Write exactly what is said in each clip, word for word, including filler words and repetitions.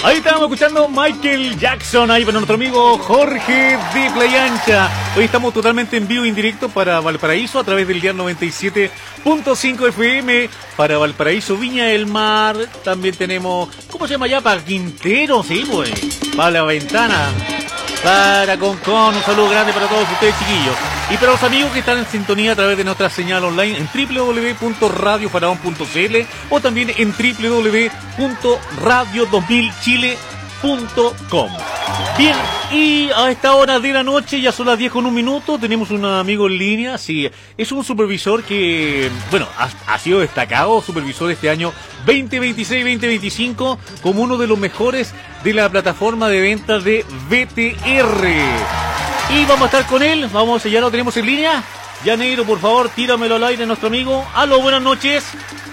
Ahí estábamos escuchando Michael Jackson, ahí para nuestro amigo Jorge de Playa Ancha. Hoy estamos totalmente en vivo, en directo para Valparaíso a través del dial noventa y siete punto cinco F M, para Valparaíso, Viña del Mar. También tenemos, ¿cómo se llama allá? Para Quintero, sí, pues, para La Ventana, para Concón. Un saludo grande para todos ustedes, chiquillos. Y para los amigos que están en sintonía a través de nuestra señal online en doble u doble u doble u punto radio faraón punto c l o también en doble u doble u doble u punto radio dos mil chile punto com. Bien, y a esta hora de la noche, ya son las diez con un minuto, tenemos un amigo en línea. Sí, es un supervisor que, bueno, ha, ha sido destacado supervisor este año veinte veintiséis veinte veinticinco como uno de los mejores de la plataforma de ventas de B T R. Y vamos a estar con él, vamos, ya lo tenemos en línea. Ya, Negro, por favor, tíramelo al aire, nuestro amigo. Aló, buenas noches.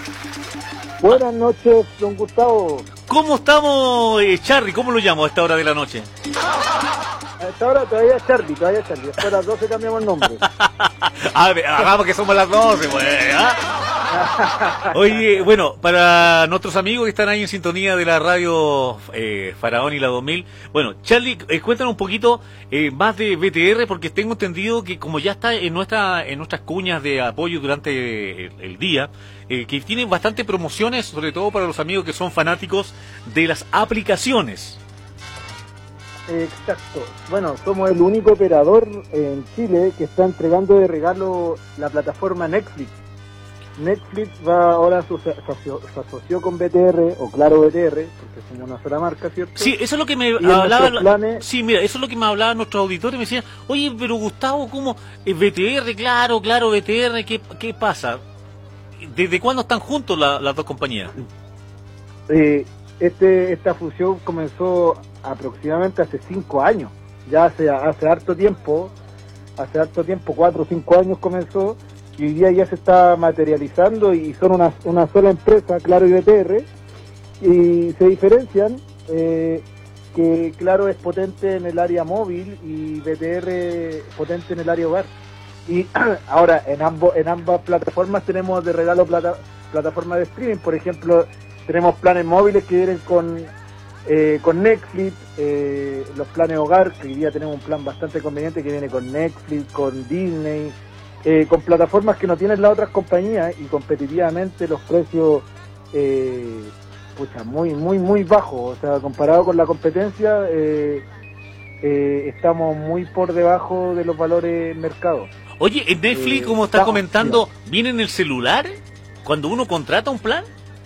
Buenas noches, don Gustavo. ¿Cómo estamos, eh, Charly? ¿Cómo lo llamo a esta hora de la noche? A esta hora todavía es Charly, todavía es Charly. Después a las doce cambiamos el nombre. A ver, hagamos que somos las doce, pues, ¿ah? Oye, bueno, para nuestros amigos que están ahí en sintonía de la radio eh, Faraón y la dos mil, bueno, Charly, eh, cuéntanos un poquito eh, más de B T R, porque tengo entendido que como ya está en nuestra en nuestras cuñas de apoyo durante el, el día, eh, que tienen bastante promociones, sobre todo para los amigos que son fanáticos de las aplicaciones. Exacto. Bueno, somos el único operador en Chile que está entregando de regalo la plataforma Netflix. Netflix va ahora se asoció, se asoció con B T R, o Claro B T R, porque somos una sola marca, ¿cierto? Sí, eso es lo que me y hablaba. Planes... Sí, mira, eso es lo que me hablaba nuestros auditores. Me decían, oye, pero Gustavo, ¿cómo? B T R, claro, claro, B T R, ¿qué, qué pasa? ¿Desde cuándo están juntos la, las dos compañías? Eh, este Esta fusión comenzó aproximadamente hace cinco años. Ya hace, hace harto tiempo, hace harto tiempo, cuatro o cinco años comenzó. Y hoy día ya se está materializando y son una, una sola empresa, Claro y B T R, y se diferencian eh, que Claro es potente en el área móvil y B T R potente en el área hogar. Y ahora en ambos en ambas plataformas tenemos de regalo plata, plataformas de streaming. Por ejemplo, tenemos planes móviles que vienen con eh, con Netflix, eh, los planes hogar, que hoy día tenemos un plan bastante conveniente que viene con Netflix, con Disney, Eh, con plataformas que no tienen las otras compañías, y competitivamente los precios eh, pucha, muy muy muy bajos. O sea, comparado con la competencia eh, eh, estamos muy por debajo de los valores del mercado. Oye, en Netflix, eh, como está está, comentando, mira, ¿viene en el celular cuando uno contrata un plan?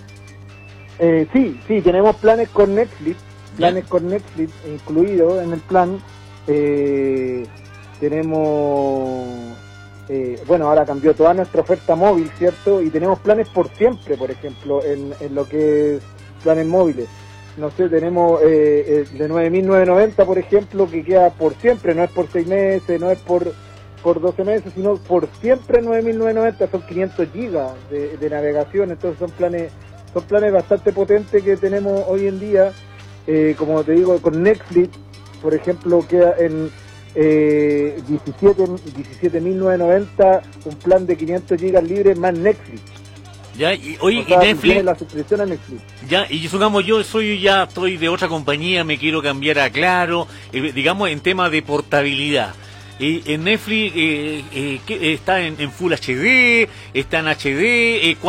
Eh, sí, sí, tenemos planes con Netflix, planes ¿Ya? con Netflix incluidos en el plan. Eh, tenemos... Eh, bueno, ahora cambió toda nuestra oferta móvil, ¿cierto? Y tenemos planes por siempre, por ejemplo, en, en lo que es planes móviles. No sé, tenemos eh, eh, de nueve mil novecientos noventa, por ejemplo, que queda por siempre, no es por seis meses, no es por por doce meses, sino por siempre nueve mil novecientos noventa, son quinientos gigas de, de navegación. Entonces son planes son planes bastante potentes que tenemos hoy en día. Eh, como te digo, con Netflix, por ejemplo, queda en... Eh, diecisiete mil novecientos noventa, un plan de quinientos gigas libres más Netflix. Ya, y oye, o sea, y Netflix, la suscripción a Netflix. Ya, y supongamos yo soy ya estoy de otra compañía, me quiero cambiar a Claro, eh, digamos en tema de portabilidad. Eh, en Netflix eh, eh, que está en, en Full H D, está en H D, eh,